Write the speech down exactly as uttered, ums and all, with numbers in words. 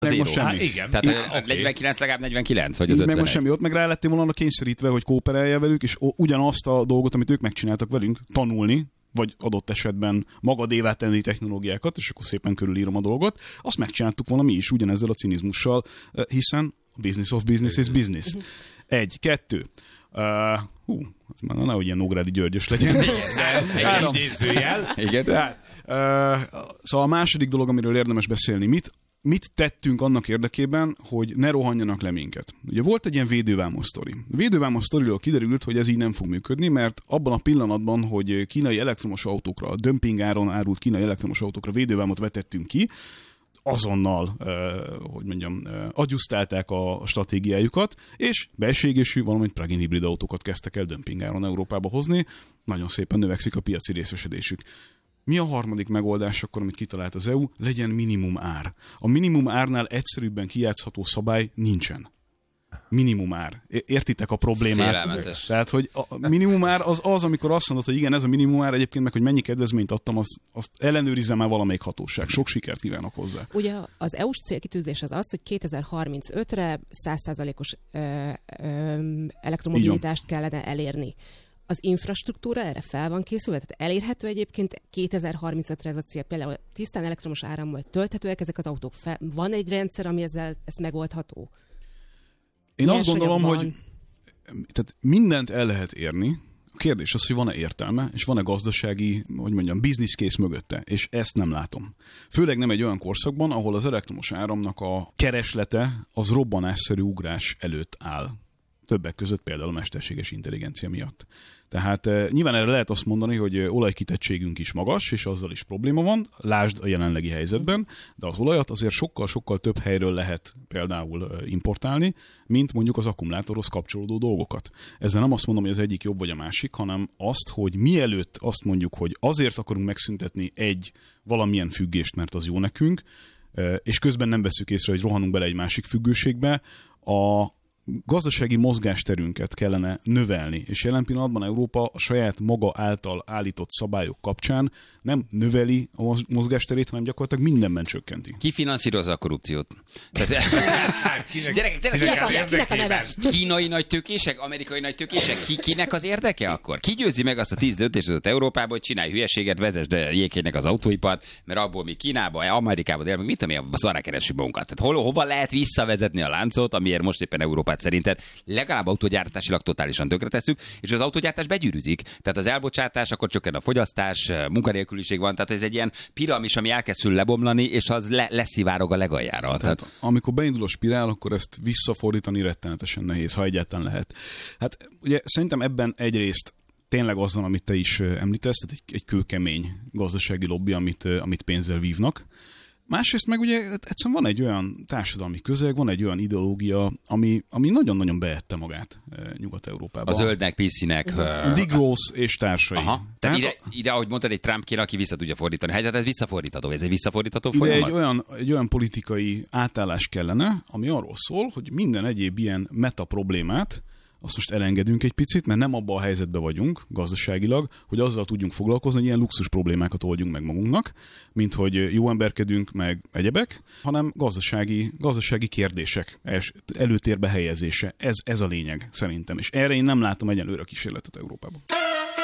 meg most semmi. Hát igen. Tehát a negyvenkilenc legalább negyvenkilenc, vagy az így ötvenegy. Meg most semmi, ott meg rá lettél volna kényszerítve, hogy kooperálja velük, és ugyanazt a dolgot, amit ők megcsináltak velünk, tanulni, vagy adott esetben magadévá tenni technológiákat, és akkor szépen körülírom a dolgot, azt megcsináltuk volna mi is ugyanezzel a cinizmussal, hiszen business of business is business. Egy, kettő. Uh, hú, ez már nehogy ilyen Nógrádi Györgyös legyen. Egy idézőjel. Igen. Tehát, uh, szóval a második dolog, amiről érdemes beszélni, mit, mit tettünk annak érdekében, hogy ne rohanjanak le minket. Ugye volt egy ilyen védővámos sztori. A védővámos sztoriról kiderült, hogy ez így nem fog működni, mert abban a pillanatban, hogy kínai elektromos autókra, dömpingáron árult kínai elektromos autókra védővámot vetettünk ki, azonnal, uh, hogy mondjam, uh, adjusztálták a, a stratégiájukat, és belső égésű, valamint plug-in hibrid autókat kezdtek el dömpingáron Európába hozni. Nagyon szépen növekszik a piaci részesedésük. Mi a harmadik megoldás akkor, amit kitalált az é u? Legyen minimum ár. A minimum árnál egyszerűbben kijátszható szabály nincsen. Minimum ár. Értitek a problémát? Félelmetes. Tehát, hogy a minimum ár az az, amikor azt mondod, hogy igen, ez a minimum ár, egyébként meg, hogy mennyi kedvezményt adtam, azt, azt ellenőrizzem már valamelyik hatóság. Sok sikert kívánok hozzá. Ugye az é u-s célkitűzés az az, hogy kétezer-harmincötre száz százalékos elektromobilitást kellene elérni. Az infrastruktúra erre fel van készülve, tehát elérhető egyébként kétezer-harmincötre ez a cél, például tisztán elektromos árammal tölthetőek ezek az autók. Fel, van egy rendszer, ami ezzel ezt megoldható? Én azt gondolom, hogy tehát mindent el lehet érni. A kérdés az, hogy van-e értelme, és van-e gazdasági, hogy mondjam, business case mögötte, és ezt nem látom. Főleg nem egy olyan korszakban, ahol az elektromos áramnak a kereslete az robbanásszerű ugrás előtt áll. Többek között például a mesterséges intelligencia miatt. Tehát e, nyilván erre lehet azt mondani, hogy olajkitettségünk is magas, és azzal is probléma van, lásd a jelenlegi helyzetben, de az olajat azért sokkal-sokkal több helyről lehet például importálni, mint mondjuk az akkumulátorhoz kapcsolódó dolgokat. Ezzel nem azt mondom, hogy az egyik jobb vagy a másik, hanem azt, hogy mielőtt azt mondjuk, hogy azért akarunk megszüntetni egy valamilyen függést, mert az jó nekünk, és közben nem veszük észre, hogy rohanunk bele egy másik függőségbe, a gazdasági mozgásterünket kellene növelni, és jelen pillanatban Európa a saját maga által állított szabályok kapcsán nem növeli a mozgásterét, hanem gyakorlatilag mindenben csökkenti. Ki finanszírozza a korrupciót? Tehát, Kinek, gyerekek, tényleg, kinek, kinek, kinek a neve? kínai nagy tőkések, amerikai nagy tőkések, ki, kinek az érdeke akkor? Ki győzi meg azt a tíz döntéseket Európában, hogy csinálj hülyeséget, vezesd jéghegynek az autóipart, mert abból mi Kínába, Amerikába, de mit tudom én, szarra keresünk magunkat. Tehát hol, hova lehet visszavezetni a láncot, amiért most éppen Európát szerinted legalább autógyártásilag totálisan tönkretesszük, és az autógyártás begyűrűzik. Tehát az elbocsátás, akkor csökken a fogyasztás, munkanélküliség van, tehát ez egy ilyen piramis, ami elkezdül lebomlani, és az le, leszivárog a legaljára. Tehát, tehát amikor beindul a spirál, akkor ezt visszafordítani rettenetesen nehéz, ha egyáltalán lehet. Hát ugye szerintem ebben egyrészt tényleg az van, amit te is említesz, tehát egy, egy kőkemény gazdasági lobby, amit, amit pénzzel vívnak. Másrészt meg ugye egyszerűen van egy olyan társadalmi közeg, van egy olyan ideológia, ami, ami nagyon-nagyon beette magát Nyugat-Európában. A zöldnek, piszinek. Uh, Dick Rose és társai. Aha. Tehát, Tehát ide, a... ide, ahogy mondtad, egy Trump kéne, aki vissza tudja fordítani. Hát ez visszafordítható, ez egy visszafordítható folyamat? Egy olyan, egy olyan politikai átállás kellene, ami arról szól, hogy minden egyéb ilyen meta problémát azt most elengedünk egy picit, mert nem abban a helyzetben vagyunk gazdaságilag, hogy azzal tudjunk foglalkozni, hogy ilyen luxus problémákat oldjunk meg magunknak, mint hogy jó emberkedünk meg egyebek, hanem gazdasági, gazdasági kérdések előtérbe helyezése. Ez, ez a lényeg szerintem. És erre én nem látom egyelőre kísérletet Európában.